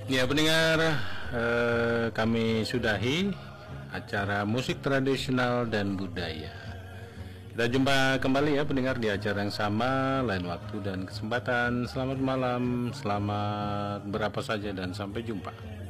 Ya pendengar, kami sudahi acara musik tradisional dan budaya. Kita jumpa kembali ya pendengar di acara yang sama, lain waktu dan kesempatan. Selamat malam, selamat berapa saja dan sampai jumpa.